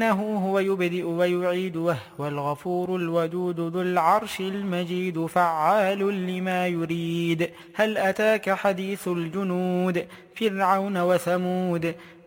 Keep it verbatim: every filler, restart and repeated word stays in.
إنه هو يبدئ ويعيد وهو الغفور الودود ذو العرش المجيد فعال لما يريد. هل أتاك حديث الجنود فرعون وثمود